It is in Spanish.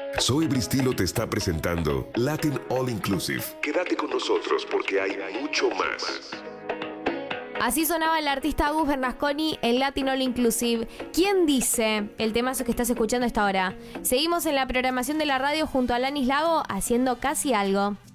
Zoe Bristilo te está presentando Latin All Inclusive. Quédate con nosotros porque hay mucho más. Así sonaba el artista Agus Bernasconi en Latin All Inclusive. ¿Quién dice? El temazo que estás escuchando a esta hora. Seguimos en la programación de la radio junto a Alanis Lago haciendo casi algo.